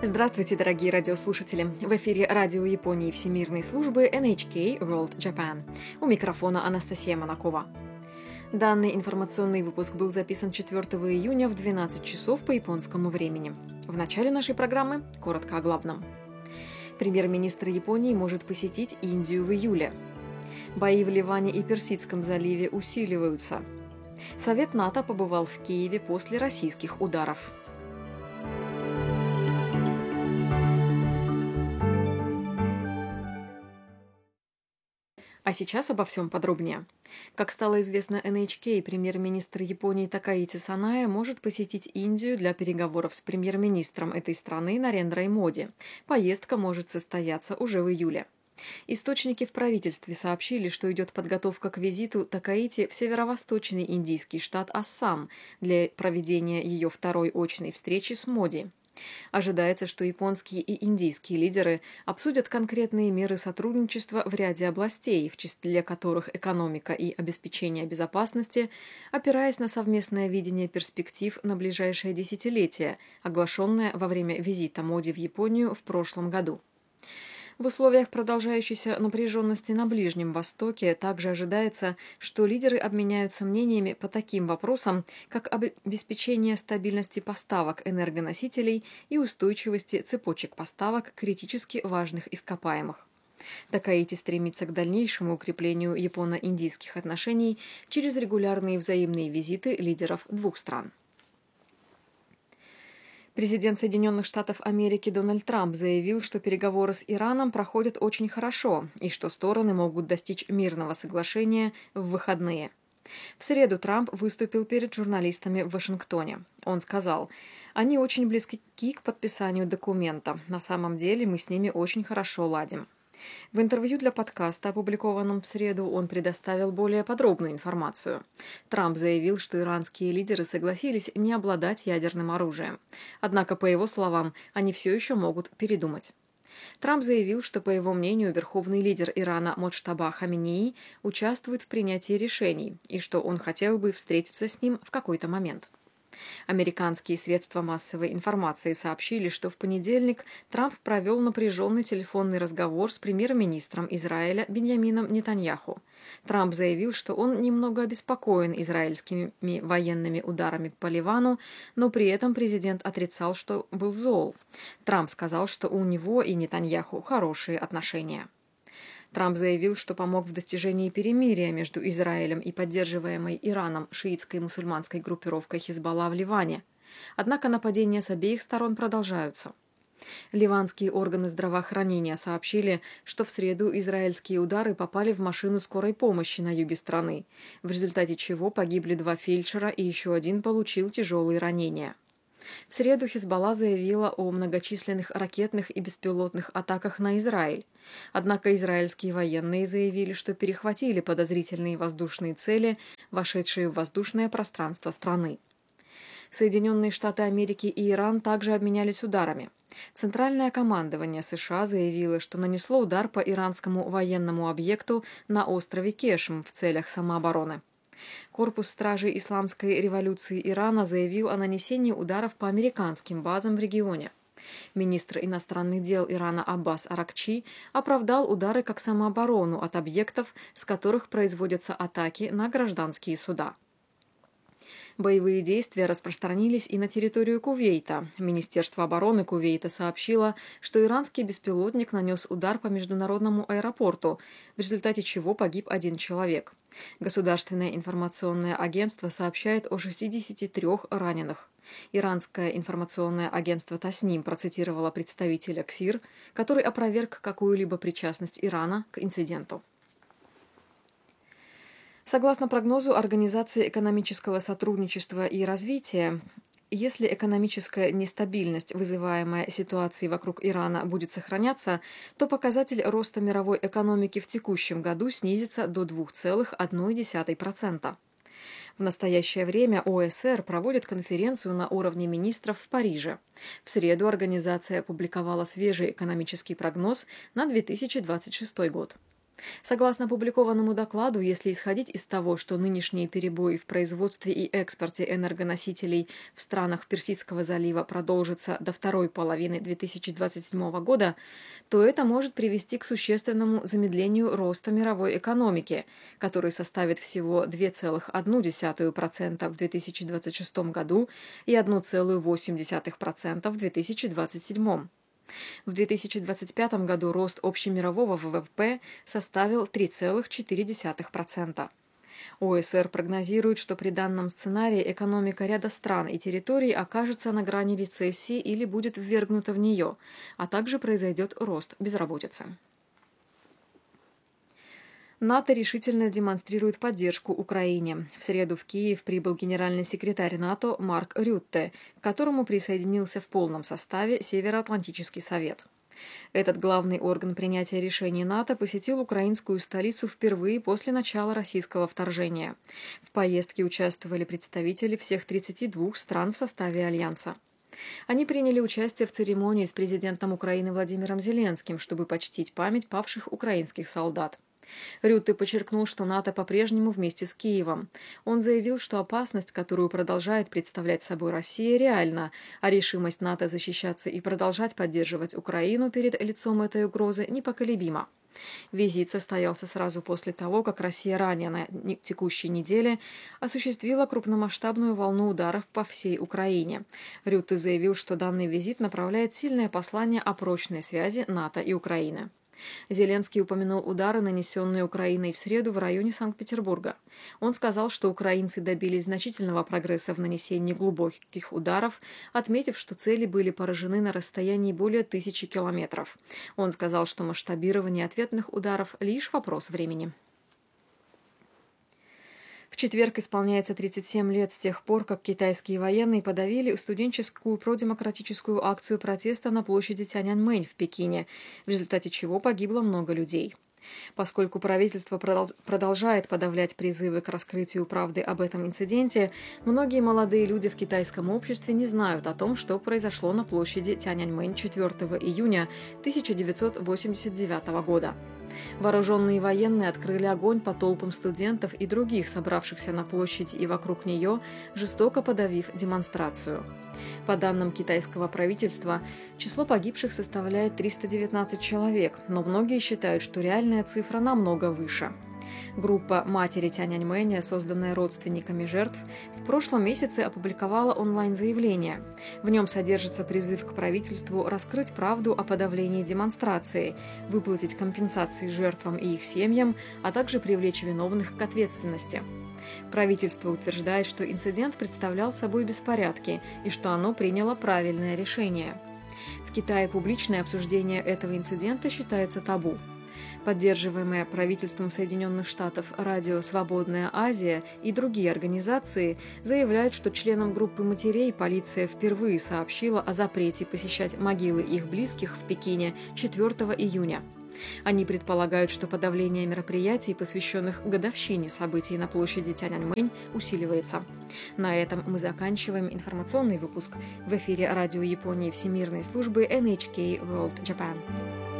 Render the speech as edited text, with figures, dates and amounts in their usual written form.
Здравствуйте, дорогие радиослушатели! В эфире радио Японии Всемирной службы NHK World Japan. У микрофона Анастасия Монакова. Данный информационный выпуск был записан 4 июня в 12 часов по японскому времени. В начале нашей программы коротко о главном. Премьер-министр Японии может посетить Индию в июле. Бои в Ливане и Персидском заливе усиливаются. Совет НАТО побывал в Киеве после российских ударов. А сейчас обо всем подробнее. Как стало известно NHK, премьер-министр Японии Такаити Санае может посетить Индию для переговоров с премьер-министром этой страны Нарендрой Моди. Поездка может состояться уже в июле. Источники в правительстве сообщили, что идет подготовка к визиту Такаити в северо-восточный индийский штат Ассам для проведения ее второй очной встречи с Моди. Ожидается, что японские и индийские лидеры обсудят конкретные меры сотрудничества в ряде областей, в числе которых экономика и обеспечение безопасности, опираясь на совместное видение перспектив на ближайшее десятилетие, оглашенное во время визита Моди в Японию в прошлом году. В условиях продолжающейся напряженности на Ближнем Востоке также ожидается, что лидеры обменяются мнениями по таким вопросам, как обеспечение стабильности поставок энергоносителей и устойчивости цепочек поставок критически важных ископаемых. Такаити стремится к дальнейшему укреплению японо-индийских отношений через регулярные взаимные визиты лидеров двух стран. Президент Соединенных Штатов Америки Дональд Трамп заявил, что переговоры с Ираном проходят очень хорошо и что стороны могут достичь мирного соглашения в выходные. В среду Трамп выступил перед журналистами в Вашингтоне. Он сказал: «Они очень близки к подписанию документа. На самом деле мы с ними очень хорошо ладим». В интервью для подкаста, опубликованном в среду, он предоставил более подробную информацию. Трамп заявил, что иранские лидеры согласились не обладать ядерным оружием. Однако, по его словам, они все еще могут передумать. Трамп заявил, что, по его мнению, верховный лидер Ирана Моджтаба Хаминеи участвует в принятии решений и что он хотел бы встретиться с ним в какой-то момент. Американские средства массовой информации сообщили, что в понедельник Трамп провел напряженный телефонный разговор с премьер-министром Израиля Биньямином Нетаньяху. Трамп заявил, что он немного обеспокоен израильскими военными ударами по Ливану, но при этом президент отрицал, что был зол. Трамп сказал, что у него и Нетаньяху хорошие отношения. Трамп заявил, что помог в достижении перемирия между Израилем и поддерживаемой Ираном шиитской мусульманской группировкой Хизбалла в Ливане. Однако нападения с обеих сторон продолжаются. Ливанские органы здравоохранения сообщили, что в среду израильские удары попали в машину скорой помощи на юге страны, в результате чего погибли 2 фельдшера и еще один получил тяжелые ранения. В среду Хизбалла заявила о многочисленных ракетных и беспилотных атаках на Израиль. Однако израильские военные заявили, что перехватили подозрительные воздушные цели, вошедшие в воздушное пространство страны. Соединенные Штаты Америки и Иран также обменялись ударами. Центральное командование США заявило, что нанесло удар по иранскому военному объекту на острове Кешм в целях самообороны. Корпус стражей Исламской революции Ирана заявил о нанесении ударов по американским базам в регионе. Министр иностранных дел Ирана Аббас Аракчи оправдал удары как самооборону от объектов, с которых производятся атаки на гражданские суда. Боевые действия распространились и на территорию Кувейта. Министерство обороны Кувейта сообщило, что иранский беспилотник нанес удар по международному аэропорту, в результате чего погиб 1 человек. Государственное информационное агентство сообщает о 63 раненых. Иранское информационное агентство Тасним процитировало представителя КСИР, который опроверг какую-либо причастность Ирана к инциденту. Согласно прогнозу Организации экономического сотрудничества и развития, если экономическая нестабильность, вызываемая ситуацией вокруг Ирана, будет сохраняться, то показатель роста мировой экономики в текущем году снизится до 2,1%. В настоящее время ОСР проводит конференцию на уровне министров в Париже. В среду организация опубликовала свежий экономический прогноз на 2026 год. Согласно опубликованному докладу, если исходить из того, что нынешние перебои в производстве и экспорте энергоносителей в странах Персидского залива продолжатся до второй половины 2027 года, то это может привести к существенному замедлению роста мировой экономики, который составит всего 2,1% в 2026 году и 1,8% в 2027. В 2025 году рост общемирового ВВП составил 3,4%. ОСР прогнозирует, что при данном сценарии экономика ряда стран и территорий окажется на грани рецессии или будет ввергнута в нее, а также произойдет рост безработицы. НАТО решительно демонстрирует поддержку Украине. В среду в Киев прибыл генеральный секретарь НАТО Марк Рютте, к которому присоединился в полном составе Североатлантический совет. Этот главный орган принятия решений НАТО посетил украинскую столицу впервые после начала российского вторжения. В поездке участвовали представители всех 32 стран в составе Альянса. Они приняли участие в церемонии с президентом Украины Владимиром Зеленским, чтобы почтить память павших украинских солдат. Рютте подчеркнул, что НАТО по-прежнему вместе с Киевом. Он заявил, что опасность, которую продолжает представлять собой Россия, реальна, а решимость НАТО защищаться и продолжать поддерживать Украину перед лицом этой угрозы непоколебима. Визит состоялся сразу после того, как Россия ранее на текущей неделе осуществила крупномасштабную волну ударов по всей Украине. Рютте заявил, что данный визит направляет сильное послание о прочной связи НАТО и Украины. Зеленский упомянул удары, нанесенные Украиной в среду в районе Санкт-Петербурга. Он сказал, что украинцы добились значительного прогресса в нанесении глубоких ударов, отметив, что цели были поражены на расстоянии более 1000 километров. Он сказал, что масштабирование ответных ударов – лишь вопрос времени. В четверг исполняется 37 лет с тех пор, как китайские военные подавили студенческую продемократическую акцию протеста на площади Тяньаньмэнь в Пекине, в результате чего погибло много людей. Поскольку правительство продолжает подавлять призывы к раскрытию правды об этом инциденте, многие молодые люди в китайском обществе не знают о том, что произошло на площади Тяньаньмэнь 4 июня 1989 года. Вооруженные военные открыли огонь по толпам студентов и других, собравшихся на площади и вокруг нее, жестоко подавив демонстрацию. По данным китайского правительства, число погибших составляет 319 человек, но многие считают, что реальная цифра намного выше. Группа «Матери Тяньаньмэня», созданная родственниками жертв, в прошлом месяце опубликовала онлайн-заявление. В нем содержится призыв к правительству раскрыть правду о подавлении демонстрации, выплатить компенсации жертвам и их семьям, а также привлечь виновных к ответственности. Правительство утверждает, что инцидент представлял собой беспорядки и что оно приняло правильное решение. В Китае публичное обсуждение этого инцидента считается табу. Поддерживаемое правительством Соединенных Штатов радио «Свободная Азия» и другие организации заявляют, что членам группы матерей полиция впервые сообщила о запрете посещать могилы их близких в Пекине 4 июня. Они предполагают, что подавление мероприятий, посвященных годовщине событий на площади Тяньаньмэнь, усиливается. На этом мы заканчиваем информационный выпуск. В эфире радио Японии Всемирной службы NHK World Japan.